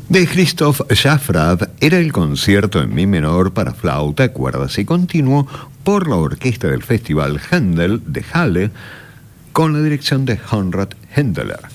de Christoph Schaffrath era el concierto en mi menor para flauta, cuerdas y continuo por la orquesta del Festival Händel de Halle con la dirección de Konrad Händeler.